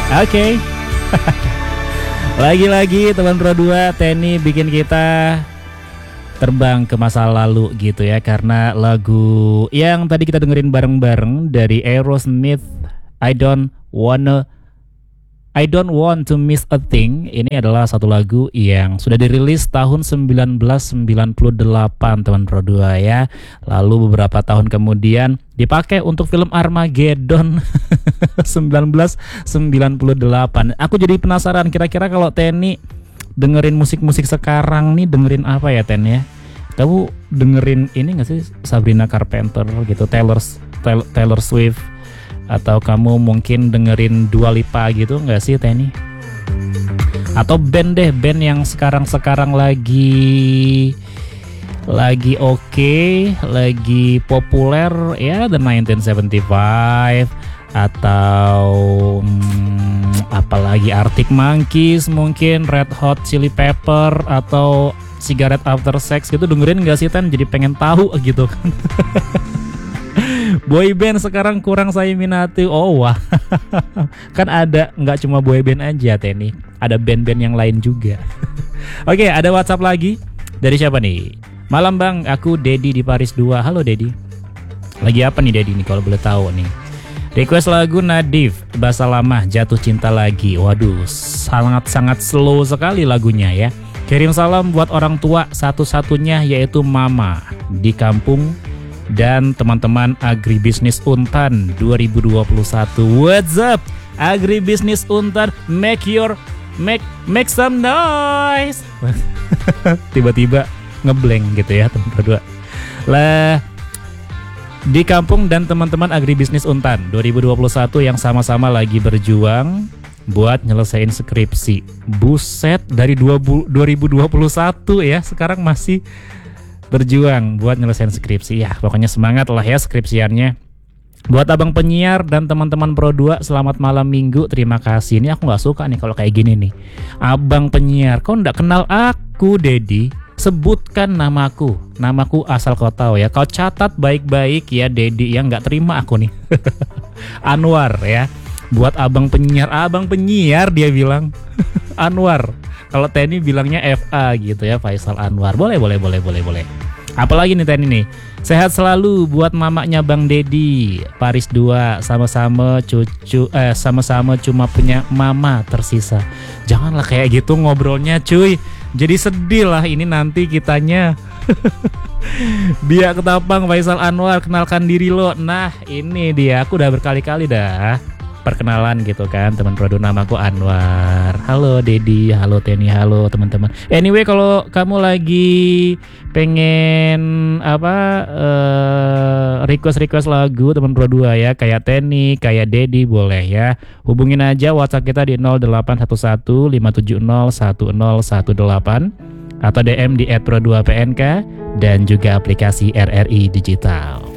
Oke. Lagi-lagi teman Pro 2, Tenny bikin kita terbang ke masa lalu gitu ya, karena lagu yang tadi kita dengerin bareng-bareng dari Aerosmith, I don't want to miss a thing. Ini adalah satu lagu yang sudah dirilis tahun 1998 teman Pro 2 ya. Lalu beberapa tahun kemudian dipakai untuk film Armageddon 1998. Aku jadi penasaran, kira-kira kalau Tenny dengerin musik-musik sekarang nih, dengerin apa ya Ten ya? Kamu dengerin ini gak sih, Sabrina Carpenter gitu, Taylor Swift, atau kamu mungkin dengerin Dua Lipa gitu gak sih Tenny? Atau band yang sekarang lagi oke, lagi populer ya, The 1975, atau apalagi Arctic Monkeys, mungkin Red Hot Chili Pepper, atau Cigarette After Sex gitu, dengerin gak sih Ten? Jadi pengen tahu gitu kan. Boy band sekarang kurang saya minati. Oh wah. Kan ada, nggak cuma boy band aja Tenny, ada band-band yang lain juga. Oke, ada WhatsApp lagi. Dari siapa nih? Malam bang, aku Dedi di Paris 2. Halo Dedi. Lagi apa nih Dedi nih kalau boleh tahu nih? Request lagu Nadif, Bahasa Lama, Jatuh Cinta Lagi. Waduh, sangat slow sekali lagunya ya. Kirim salam buat orang tua satu-satunya, yaitu Mama di kampung dan teman-teman Agribisnis Untan 2021. What's up Agribisnis Untan, make some noise. Tiba-tiba ngeblank gitu ya teman berdua. Lah, di kampung dan teman-teman Agribisnis Untan 2021 yang sama-sama lagi berjuang buat nyelesain skripsi. Buset, dari 2021 ya, sekarang masih berjuang buat nyelesain skripsi. Ya pokoknya semangat lah ya skripsiannya. Buat abang penyiar dan teman-teman Pro 2, selamat malam minggu, terima kasih. Ini aku gak suka nih kalau kayak gini nih. Abang penyiar, kau gak kenal aku Dedi? Sebutkan namaku asal kau tahu ya. Kau catat baik-baik ya Dedi, yang gak terima aku nih. Anwar ya. Buat abang penyiar dia bilang. Anwar. Kalau Tenny bilangnya FA gitu ya, Faisal Anwar. Boleh. Apalagi nih Tenny nih. Sehat selalu buat mamanya Bang Dedi, Paris 2, sama-sama cuma punya mama tersisa. Janganlah kayak gitu ngobrolnya cuy. Jadi sedih lah ini nanti kitanya. Biak Ketapang, Faisal Anwar, kenalkan diri lo. Nah ini dia, aku udah berkali-kali dah perkenalan gitu kan teman Pro 2, namaku Anwar. Halo Dedi, halo Tenny, halo teman-teman. Anyway, kalau kamu lagi pengen request lagu teman Pro 2 ya, kayak Tenny, kayak Dedi, boleh ya. Hubungin aja WhatsApp kita di 0811 570 1018 atau DM di @pro2pnk dan juga aplikasi RRI Digital.